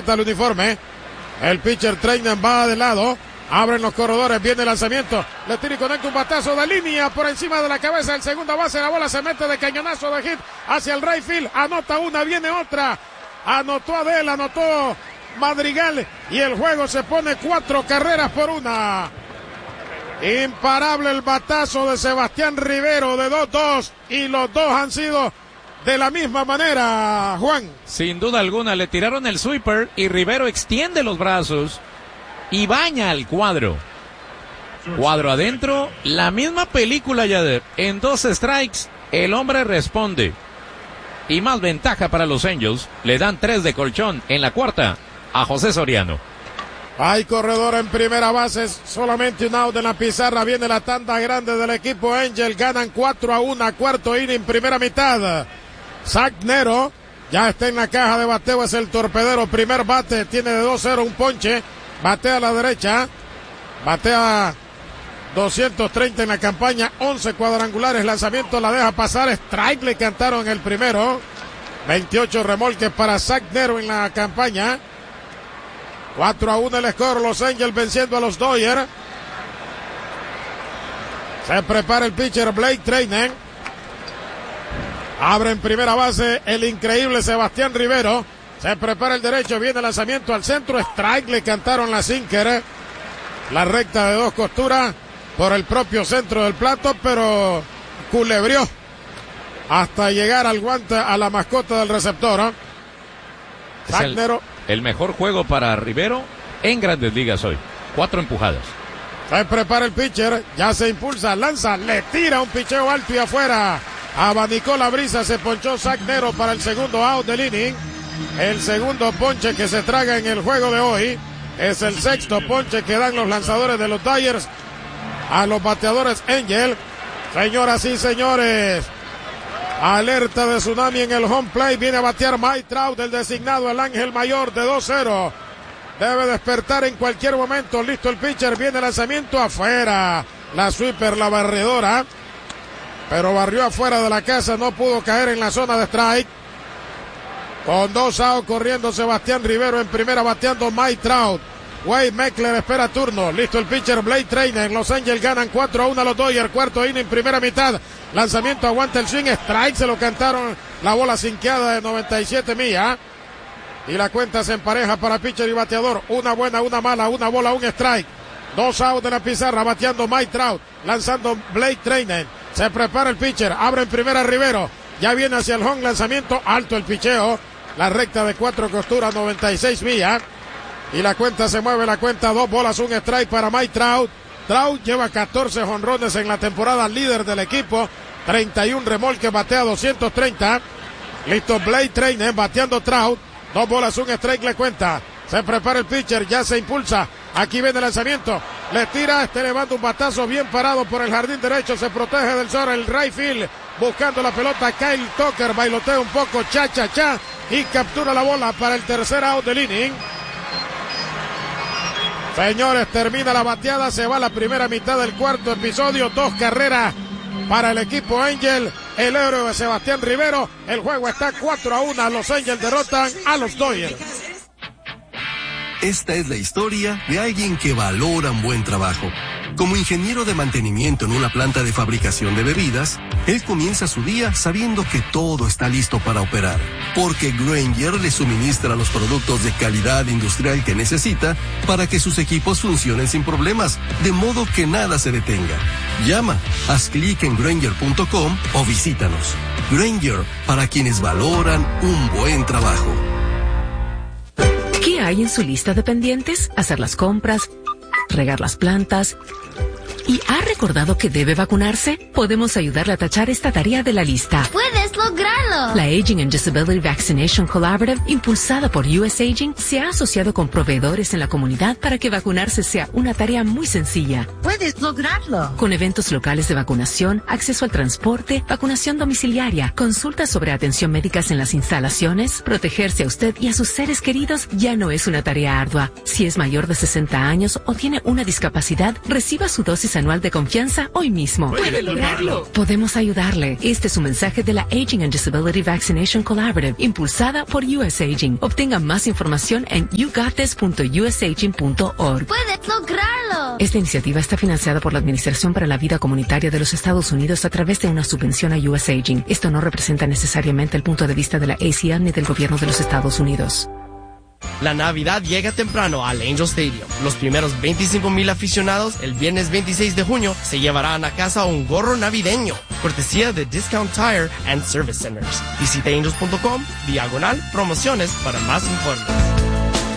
suelta el uniforme. El pitcher Treinen va de lado. Abren los corredores, viene el lanzamiento. Le tira y conecta un batazo de línea por encima de la cabeza del segunda base. La bola se mete de cañonazo de hit hacia el right field. Anota una, viene otra. Anotó Adel, anotó Madrigal. Y el juego se pone 4 carreras por 1. Imparable el batazo de Sebastián Rivero de 2-2. Y los dos han sido de la misma manera, Juan. Sin duda alguna, le tiraron el sweeper y Rivero extiende los brazos y baña al cuadro. Cuadro adentro, la misma película, Yader. En 2 strikes, el hombre responde. Y más ventaja para los Angels. Le dan 3 de colchón en la cuarta a José Soriano. Hay corredor en primera base, solamente un out en la pizarra. Viene la tanda grande del equipo Angel. Ganan 4-1, cuarto inning, primera mitad. Zach Nero ya está en la caja de bateo, es el torpedero. Primer bate, tiene de 2-0 un ponche. Batea a la derecha, batea 230 en la campaña, 11 cuadrangulares, lanzamiento la deja pasar, strike le cantaron el primero, 28 remolques para Zach Nero en la campaña, 4-1 el score, los Angels venciendo a los Dodgers. Se prepara el pitcher Blake Treinen, abre en primera base el increíble Sebastián Rivero. Se prepara el derecho, viene el lanzamiento al centro, strike, le cantaron la sinker, la recta de 2 costuras por el propio centro del plato, pero culebrió hasta llegar al guante, a la mascota del receptor. Es el mejor juego para Rivero en Grandes Ligas hoy, 4 empujadas. Se prepara el pitcher, ya se impulsa, lanza, le tira un picheo alto y afuera, abanicó la brisa, se ponchó Zach Nero para el segundo out del inning. El segundo ponche que se traga en el juego de hoy. Es el 6º ponche que dan los lanzadores de los Dodgers a los bateadores Angel. Señoras y señores, alerta de tsunami en el home plate. Viene a batear Mike Trout, el designado, el ángel mayor de 2-0. Debe despertar en cualquier momento. Listo el pitcher, viene el lanzamiento afuera. La sweeper, la barredora. Pero barrió afuera de la casa, no pudo caer en la zona de strike. Con 2 outs corriendo Sebastián Rivero en primera, bateando Mike Trout. Wade Meckler espera turno. Listo el pitcher Blake Treinen. Los Angels ganan 4-1 a los Dodgers. Cuarto inning, primera mitad. Lanzamiento, aguanta el swing. Strike, se lo cantaron. La bola sinqueada de 97 millas. Y la cuenta se empareja para pitcher y bateador. Una buena, una mala, una bola, un strike. 2 outs de la pizarra, bateando Mike Trout. Lanzando Blake Treinen. Se prepara el pitcher. Abre en primera Rivero. Ya viene hacia el home, lanzamiento alto el picheo. La recta de 4 costuras, 96 millas. Y la cuenta se mueve, la cuenta 2 bolas, un strike para Mike Trout. Trout lleva 14 jonrones en la temporada, líder del equipo. 31 remolques, batea 230. Listo Blake Treinen bateando Trout. 2 bolas, un strike le cuenta. Se prepara el pitcher, ya se impulsa. Aquí viene el lanzamiento. Le tira, levanta un batazo bien parado por el jardín derecho. Se protege del sol el right field. Buscando la pelota, Kyle Tucker bailotea un poco, cha. Y captura la bola para el tercer out del inning. Señores, termina la bateada, se va la primera mitad del cuarto episodio. 2 carreras para el equipo Angel. El héroe de Sebastián Rivero. El juego está 4-1. Los Angels derrotan a los Dodgers. Esta es la historia de alguien que valora un buen trabajo. Como ingeniero de mantenimiento en una planta de fabricación de bebidas, él comienza su día sabiendo que todo está listo para operar, porque Grainger le suministra los productos de calidad industrial que necesita para que sus equipos funcionen sin problemas, de modo que nada se detenga. Llama, haz clic en Grainger.com o visítanos. Grainger, para quienes valoran un buen trabajo. ¿Qué hay en su lista de pendientes? Hacer las compras, regar las plantas. ¿Y ha recordado que debe vacunarse? Podemos ayudarle a tachar esta tarea de la lista. ¡Puedes lograrlo! La Aging and Disability Vaccination Collaborative, impulsada por US Aging, se ha asociado con proveedores en la comunidad para que vacunarse sea una tarea muy sencilla. ¡Puedes lograrlo! Con eventos locales de vacunación, acceso al transporte, vacunación domiciliaria, consultas sobre atención médicas en las instalaciones, protegerse a usted y a sus seres queridos ya no es una tarea ardua. Si es mayor de 60 años o tiene una discapacidad, reciba su dosis anual de confianza hoy mismo. ¡Puede lograrlo! Podemos ayudarle. Este es un mensaje de la Aging and Disability Disability Vaccination Collaborative, impulsada por USAging. Obtenga más información en yougottes.usaging.org. ¡Puedes lograrlo! Esta iniciativa está financiada por la Administración para la Vida Comunitaria de los Estados Unidos a través de una subvención a USAging. Esto no representa necesariamente el punto de vista de la ACL ni del gobierno de los Estados Unidos. La Navidad llega temprano al Angel Stadium. Los primeros 25,000 aficionados el viernes 26 de junio se llevarán a casa un gorro navideño, cortesía de Discount Tire and Service Centers. Visita angels.com/promociones para más informes.